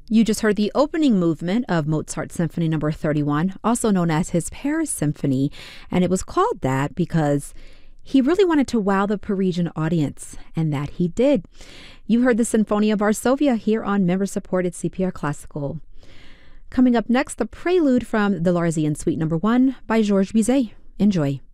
You just heard the opening movement of Mozart's Symphony No. 31, also known as his Paris Symphony, and it was called that because he really wanted to wow the Parisian audience, and that he did. You heard the Sinfonia Varsovia here on member-supported CPR Classical. Coming up next, the prelude from the Larsian Suite No. 1 by Georges Bizet. Enjoy.